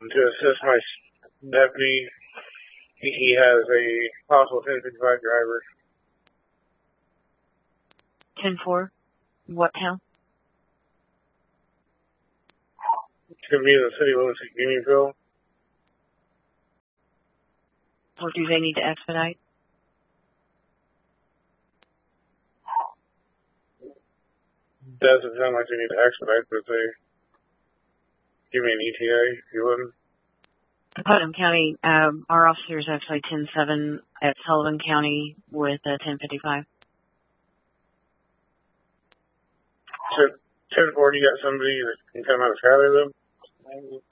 to assist my deputy. He has a possible 1055 driver. 10-4? What town? It's going to be in the city limits of Unionville. Or do they need to expedite? Doesn't sound like they need to expedite, but they give me an ETA if you wouldn't. Putnam County, our officer is actually 10-7 at Sullivan County with a 1055. So 10-4, you got somebody that can come out of Skyler, though?